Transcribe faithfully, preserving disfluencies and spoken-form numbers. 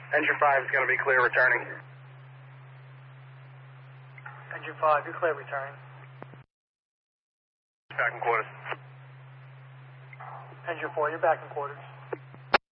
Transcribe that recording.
Engine five is going to be clear returning. Engine five, you're clear returning. Back in quarters. Engine four, you're back in quarters.